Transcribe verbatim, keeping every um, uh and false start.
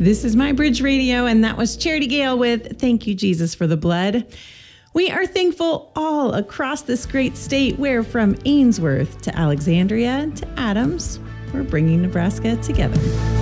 This is My Bridge Radio, and that was Charity Gale with Thank You, Jesus, for the Blood. We are thankful all across this great state, where from Ainsworth to Alexandria to Adams, we're bringing Nebraska together.